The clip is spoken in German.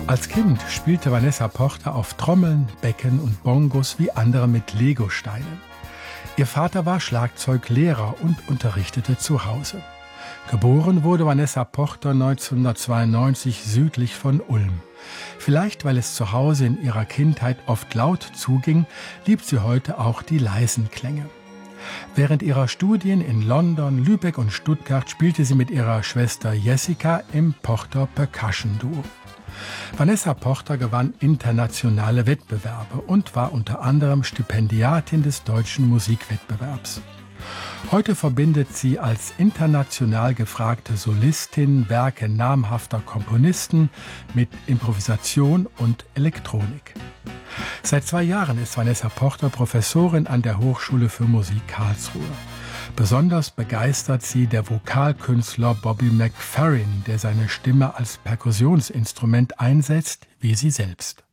Als Kind spielte Vanessa Porter auf Trommeln, Becken und Bongos wie andere mit Legosteinen. Ihr Vater war Schlagzeuglehrer und unterrichtete zu Hause. Geboren wurde Vanessa Porter 1992 südlich von Ulm. Vielleicht, weil es zu Hause in ihrer Kindheit oft laut zuging, liebt sie heute auch die leisen Klänge. Während ihrer Studien in London, Lübeck und Stuttgart spielte sie mit ihrer Schwester Jessica im Porter Percussion Duo. Vanessa Porter gewann internationale Wettbewerbe und war unter anderem Stipendiatin des Deutschen Musikwettbewerbs. Heute verbindet sie als international gefragte Solistin Werke namhafter Komponisten mit Improvisation und Elektronik. Seit 2 Jahren ist Vanessa Porter Professorin an der Hochschule für Musik Karlsruhe. Besonders begeistert sie der Vokalkünstler Bobby McFerrin, der seine Stimme als Perkussionsinstrument einsetzt, wie sie selbst.